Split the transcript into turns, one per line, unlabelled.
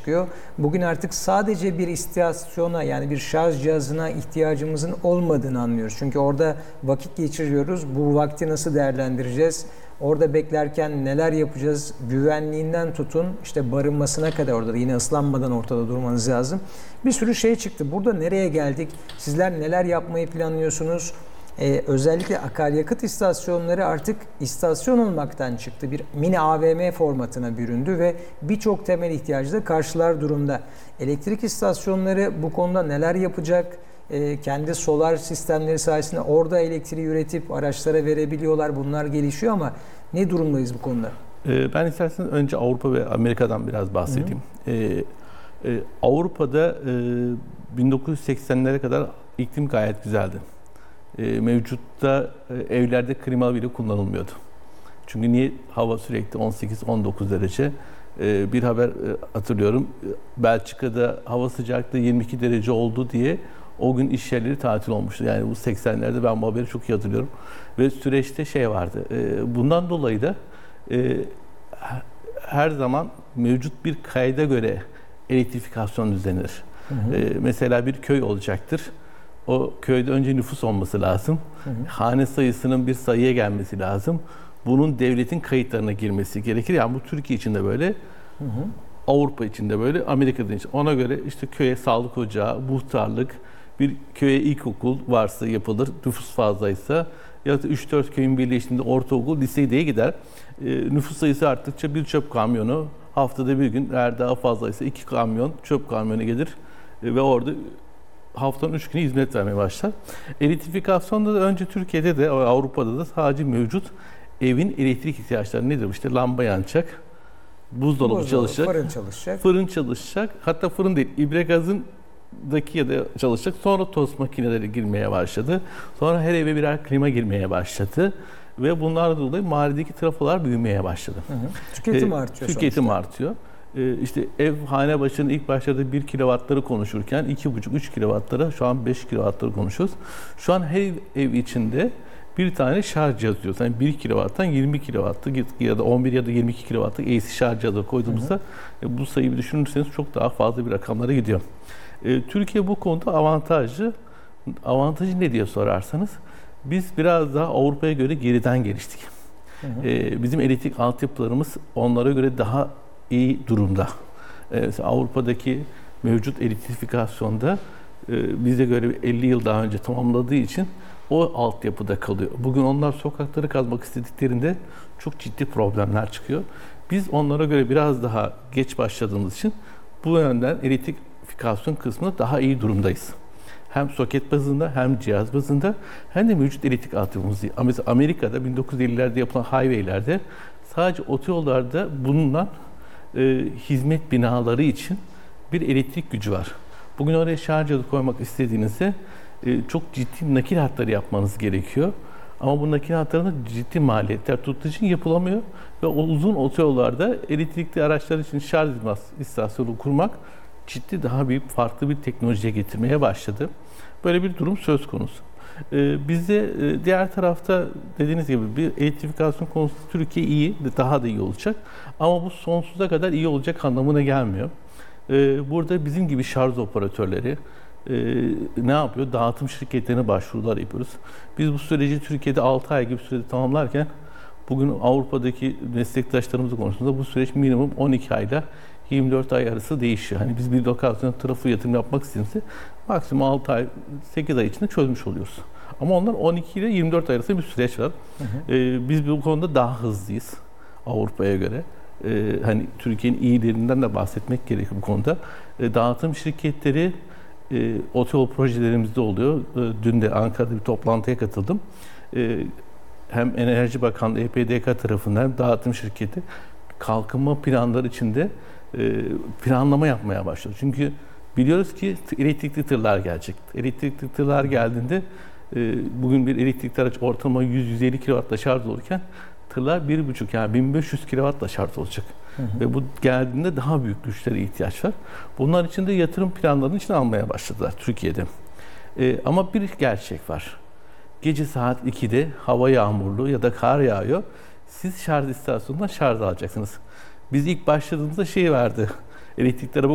çıkıyor. Bugün artık sadece bir istasyona, yani bir şarj cihazına ihtiyacımızın olmadığını anlıyoruz. Çünkü orada vakit geçiriyoruz. Bu vakti nasıl değerlendireceğiz? Orada beklerken neler yapacağız? Güvenliğinden tutun, işte barınmasına kadar, orada da yine ıslanmadan ortada durmanız lazım. Bir sürü şey çıktı. Burada nereye geldik? Sizler neler yapmayı planlıyorsunuz? Özellikle akaryakıt istasyonları artık istasyon olmaktan çıktı. Bir mini AVM formatına büründü ve birçok temel ihtiyacı da karşılar durumda. Elektrik istasyonları bu konuda neler yapacak? Kendi solar sistemleri sayesinde orada elektriği üretip araçlara verebiliyorlar. Bunlar gelişiyor ama ne durumdayız bu konuda?
Ben isterseniz önce Avrupa ve Amerika'dan biraz bahsedeyim. Avrupa'da 1980'lere kadar iklim gayet güzeldi. Mevcutta evlerde klima bile kullanılmıyordu. Çünkü niye? Hava sürekli 18-19 derece. Bir haber hatırlıyorum. Belçika'da hava sıcaklığı 22 derece oldu diye o gün iş yerleri tatil olmuştu. Yani bu 80'lerde ben bu haberi çok iyi hatırlıyorum. Ve süreçte şey vardı. Bundan dolayı da her zaman mevcut bir kayda göre elektrifikasyon düzenlenir. Mesela bir köy olacaktır. O köyde önce nüfus olması lazım. Hane sayısının bir sayıya gelmesi lazım. Bunun devletin kayıtlarına girmesi gerekir. Yani bu Türkiye için de böyle, Avrupa için de böyle, Amerika'da için. Ona göre işte köye sağlık ocağı, muhtarlık, bir köye ilkokul varsa yapılır, nüfus fazlaysa, ya da 3-4 köyün birleştiğinde ortaokul, lise diye gider. Nüfus sayısı arttıkça bir çöp kamyonu, haftada bir gün, eğer daha fazlaysa 2 kamyon çöp kamyonu gelir ve orada haftanın 3 günü hizmet vermeye başlar. Elektrifikasyonda da önce Türkiye'de de Avrupa'da da sadece mevcut evin elektrik ihtiyaçları nedir? İşte lamba yanacak, buzdolabı çalışacak, fırın çalışacak. Hatta fırın değil, ibre gazındaki ya da çalışacak. Sonra tost makineleri girmeye başladı. Sonra her eve birer klima girmeye başladı. Ve bunlarla dolayı mahalledeki trafolar büyümeye başladı.
Tüketim artıyor.
Tüketim artıyor. İşte ev hane başının ilk başlarda 1 kilowattları konuşurken 2,5-3 kilowattlara, şu an 5 kilowattları konuşuyoruz. Şu an her ev içinde bir tane şarj cihazı diyoruz. Yani 1 kilowatttan 20 kilowattlık ya da 11 ya da 22 kilowattlık AC şarj cihazı koyduğumuzda bu sayıyı bir düşünürseniz çok daha fazla bir rakamlara gidiyor. Türkiye bu konuda avantajlı. Avantajı ne diye sorarsanız, biz biraz daha Avrupa'ya göre geriden geliştik. Bizim elektrik altyapılarımız onlara göre daha iyi durumda. Avrupa'daki mevcut elektrifikasyonda bize göre 50 yıl daha önce tamamladığı için o altyapıda kalıyor. Bugün onlar sokakları kazmak istediklerinde çok ciddi problemler çıkıyor. Biz onlara göre biraz daha geç başladığımız için bu yönden elektrifikasyon kısmında daha iyi durumdayız. Hem soket bazında, hem cihaz bazında, hem de mevcut elektrik altyapımız. Mesela Amerika'da 1950'lerde yapılan highway'lerde sadece otoyollarda bulunan hizmet binaları için bir elektrik gücü var. Bugün oraya şarj cihazı koymak istediğinizde çok ciddi nakil hatları yapmanız gerekiyor. Ama bu nakil hatlarında ciddi maliyetler tuttuğu için yapılamıyor. Ve o uzun otoyollarda elektrikli araçlar için şarj istasyonu kurmak ciddi daha büyük, farklı bir teknolojiye getirmeye başladı. Böyle bir durum söz konusu. Bizde diğer tarafta dediğiniz gibi bir elektrifikasyon konusunda Türkiye iyi, daha da iyi olacak. Ama bu sonsuza kadar iyi olacak anlamına gelmiyor. Burada bizim gibi şarj operatörleri ne yapıyor? Dağıtım şirketlerine başvurular yapıyoruz. Biz bu süreci Türkiye'de 6 ay gibi sürede tamamlarken bugün Avrupa'daki meslektaşlarımızla konuştuğumuzda bu süreç minimum 12 ayla 24 ay arası değişiyor. Hani biz bir lokasyona trafo yatırım yapmak istediğimizde maksimum 6 ay, 8 ay içinde çözmüş oluyoruz. Ama onlar 12 ile 24 ay arasında bir süreç var. Biz bu konuda daha hızlıyız Avrupa'ya göre. Hani Türkiye'nin iyilerinden de bahsetmek gerekiyor bu konuda. Dağıtım şirketleri otoyol projelerimizde oluyor. Dün de Ankara'da bir toplantıya katıldım. Hem Enerji Bakanlığı EPDK tarafından hem dağıtım şirketi kalkınma planları içinde planlama yapmaya başladı. Çünkü biliyoruz ki elektrikli tırlar gelecek. Elektrikli tırlar geldiğinde bugün bir elektrikli araç ortalama 100-150 kW'la şarj olurken tırlar 1,5 yani 1500 kW'la şarj olacak. Ve bu geldiğinde daha büyük güçlere ihtiyaç var. Bunlar için de yatırım planlarının içine almaya başladılar Türkiye'de. Ama bir gerçek var. Gece saat 2'de hava yağmurlu ya da kar yağıyor. Siz şarj istasyonundan şarj alacaksınız. Biz ilk başladığımızda şey vardı. Elektrikli araba